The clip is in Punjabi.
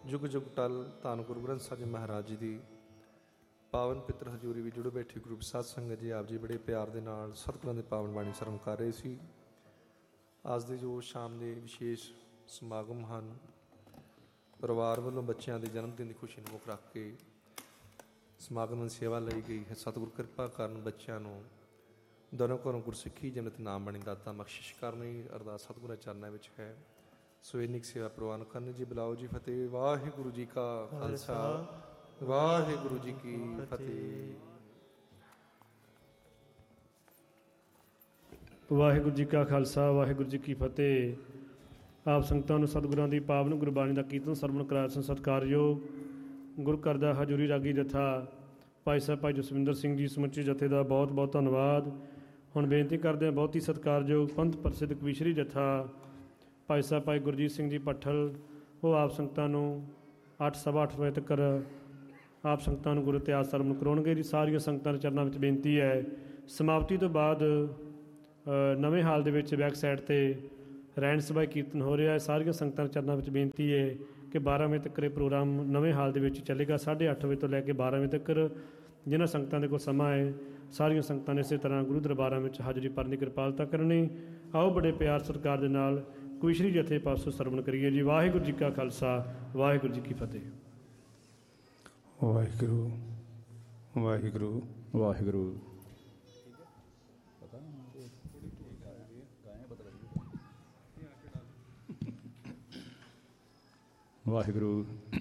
जुग जुग टल धन गुरु ग्रंथ साहिब जी महाराज जी की पावन पितर हजूरी भी जुड़े बैठी गुरु साध संगत जी। आप जी बड़े प्यार के नाल सतगुਰਾਂ ਦੀ पावन बाणी ਸਰਵਣ कर रहे सी। ਅੱਜ ਦੇ ਜੋ ਸ਼ਾਮ ਦੇ ਵਿਸ਼ੇਸ਼ ਸਮਾਗਮ ਹਨ, ਪਰਿਵਾਰ ਵੱਲੋਂ ਬੱਚਿਆਂ ਦੇ ਜਨਮ ਦਿਨ ਦੀ ਖੁਸ਼ੀ ਨੂੰ ਮੁੱਖ ਰੱਖ ਕੇ ਸਮਾਗਮ ਦੀ ਸੇਵਾ ਲਈ ਗਈ ਹੈ। ਸਤਿਗੁਰ ਕਿਰਪਾ ਕਰਨ ਬੱਚਿਆਂ ਨੂੰ ਦੋਨੋਂ ਘਰੋਂ ਗੁਰਸਿੱਖੀ ਜਨਤ ਨਾਮ ਬਣੀ ਦਾਤਾ ਬਖਸ਼ਿਸ਼ ਕਰਨੀ ਅਰਦਾਸ ਸਤਿਗੁਰਾਂ ਚਰਨਾਂ ਵਿੱਚ ਹੈ। ਸੋ ਇੰਨੀ ਸੇਵਾ ਪ੍ਰਵਾਨ ਕਰਨੀ ਜੀ। ਬੁਲਾਓ ਜੀ ਫਤਿਹ। ਵਾਹਿਗੁਰੂ ਜੀ ਕਾ ਖਾਲਸਾ ਵਾਹਿਗੁਰੂ ਜੀ ਕੀ ਫਤਿਹ। ਵਾਹਿਗੁਰੂ ਜੀ ਕਾ ਖਾਲਸਾ ਵਾਹਿਗੁਰੂ ਜੀ ਕੀ ਫਤਿਹ। ਆਪ ਸੰਗਤਾਂ ਨੂੰ ਸਤਿਗੁਰਾਂ ਦੀ ਪਾਵਨ ਗੁਰਬਾਣੀ ਦਾ ਕੀਰਤਨ ਸਰਵਣ ਕਰਾਇਆ ਸਨ। ਸਤਿਕਾਰਯੋਗ ਗੁਰੂ ਘਰ ਦਾ ਹਜ਼ੂਰੀ ਰਾਗੀ ਜਥਾ ਭਾਈ ਸਾਹਿਬ ਭਾਈ ਜਸਵਿੰਦਰ ਸਿੰਘ ਜੀ ਸਮੁੱਚੇ ਜਥੇ ਦਾ ਬਹੁਤ ਬਹੁਤ ਧੰਨਵਾਦ। ਹੁਣ ਬੇਨਤੀ ਕਰਦੇ ਹਾਂ ਬਹੁਤ ਹੀ ਸਤਿਕਾਰਯੋਗ ਪੰਥ ਪ੍ਰਸਿੱਧ ਕਵੀਸ਼ਰੀ ਜਥਾ ਭਾਈ ਸਾਹਿਬ ਭਾਈ ਗੁਰਜੀਤ ਸਿੰਘ ਜੀ ਭੱਠਲ, ਉਹ ਆਪ ਸੰਗਤਾਂ ਨੂੰ 8:15 ਵਜੇ ਤੱਕ ਆਪ ਸੰਗਤਾਂ ਨੂੰ ਗੁਰੂ ਇਤਿਹਾਸ ਸਰਵਣ ਕਰਾਉਣਗੇ ਜੀ। ਸਾਰੀਆਂ ਸੰਗਤਾਂ ਦੇ ਚਰਨਾਂ ਵਿੱਚ ਬੇਨਤੀ ਹੈ, ਸਮਾਪਤੀ ਤੋਂ ਬਾਅਦ ਨਵੇਂ ਹਾਲ ਦੇ ਵਿੱਚ ਬੈਕ ਸਾਈਡ 'ਤੇ ਰਹਿਣ ਸਭਾ ਕੀਰਤਨ ਹੋ ਰਿਹਾ ਹੈ। ਸਾਰੀਆਂ ਸੰਗਤਾਂ ਦੇ ਚਰਨਾਂ ਵਿੱਚ ਬੇਨਤੀ ਹੈ ਕਿ 12 ਵਜੇ ਤੱਕ ਇਹ ਪ੍ਰੋਗਰਾਮ ਨਵੇਂ ਹਾਲ ਦੇ ਵਿੱਚ ਚੱਲੇਗਾ। 8:30 ਵਜੇ ਤੋਂ ਲੈ ਕੇ 12 ਵਜੇ ਤੱਕ ਜਿਨ੍ਹਾਂ ਸੰਗਤਾਂ ਦੇ ਕੋਲ ਸਮਾਂ ਹੈ ਸਾਰੀਆਂ ਸੰਗਤਾਂ ਨੇ ਇਸੇ ਤਰ੍ਹਾਂ ਗੁਰੂ ਦਰਬਾਰਾਂ ਵਿੱਚ ਹਾਜ਼ਰੀ ਭਰਨ ਦੀ ਕਿਰਪਾਲਤਾ ਕਰਨੀ। ਆਓ ਬੜੇ ਪਿਆਰ ਸਤਿਕਾਰ ਦੇ ਨਾਲ ਕਵੀਸ਼ਰੀ ਜਥੇ ਪਾਸੋਂ ਸਰਵਣ ਕਰੀਏ ਜੀ। ਵਾਹਿਗੁਰੂ ਜੀ ਕਾ ਖਾਲਸਾ ਵਾਹਿਗੁਰੂ ਜੀ ਕੀ ਫਤਿਹ। ਵਾਹਿਗੁਰੂ ਵਾਹਿਗੁਰੂ ਵਾਹਿਗੁਰੂ। ਵਾਹਿਗੁਰੂ